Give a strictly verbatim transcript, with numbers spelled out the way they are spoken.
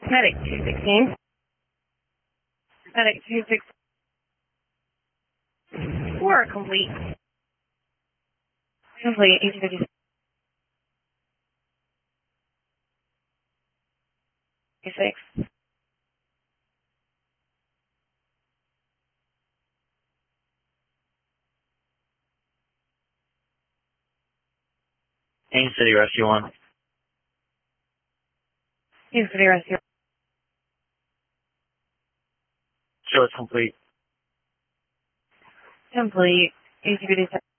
Medic two sixteen. Medic two sixteen. Four complete. Complete. eight fifty-six. Haines City Rescue one. Haines City Rescue. Show it's complete. Complete. eight fifty-six.